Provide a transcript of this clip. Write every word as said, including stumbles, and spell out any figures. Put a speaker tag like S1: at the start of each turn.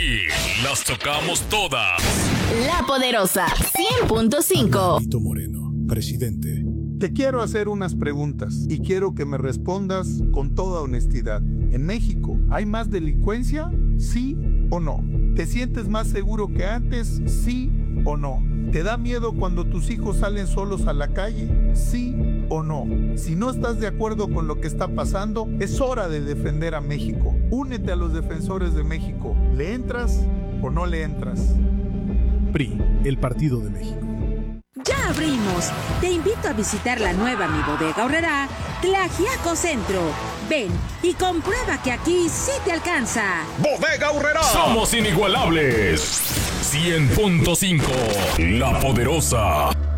S1: Aquí las tocamos todas.
S2: La Poderosa cien punto cinco.
S3: Benito Moreno, presidente.
S4: Te quiero hacer unas preguntas y quiero que me respondas con toda honestidad. ¿En México hay más delincuencia? ¿Sí o no? ¿Te sientes más seguro que antes? ¿Sí o no? ¿Te da miedo cuando tus hijos salen solos a la calle? ¿Sí o no? Si no estás de acuerdo con lo que está pasando, es hora de defender a México. Únete a los defensores de México. ¿Le entras o no le entras?
S3: P R I, el Partido de México.
S5: ¡Ya abrimos! Te invito a visitar la nueva Mi Bodega Aurrerá, Tlaxiaco Centro. Ven y comprueba que aquí sí te alcanza.
S1: Bodega Aurrerá. Somos inigualables. cien punto cinco. La Poderosa.